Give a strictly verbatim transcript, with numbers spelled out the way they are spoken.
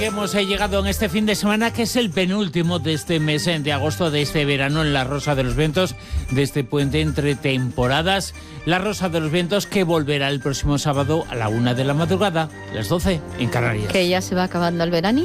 Hemos llegado en este fin de semana, que es el penúltimo de este mes de agosto, de este verano, en la Rosa de los Vientos, de este puente entre temporadas. La Rosa de los Vientos, que volverá el próximo sábado a la una de la madrugada, las doce en Canarias. Que ya se va acabando el verano.